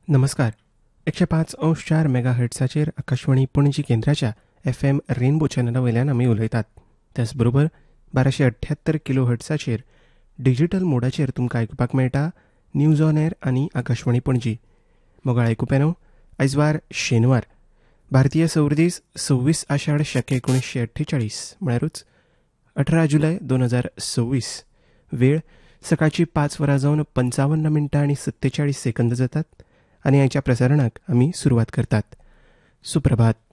नमस्कार. 105.4 मेगाहर्ट्झाचेर आकाशवाणी पणजी केंद्राच्या FM रेनबो चॅनला वयल्यान आमी उलयतात. त्याच बरोबर 1278 किलो हर्ट्झाचेर डिजिटल मोडाचेर तुमकां आयकुपाक मेळटा न्यूज ऑन एअर आनी आकाशवाणी पणजी. मोगाळ आयकुप्यानो, आयज वार शेनवार, भारतीय सौर दीस 26 आषाढ शके 1948 म्हळ्यारूच 18 जुलय 2026. वेळ सकाळची 5 वरां जावन 55 मिनटां आनी 47 सेकंद जातात आनी आयच्या प्रसारणाक आमी सुरवात करतात. सुप्रभात.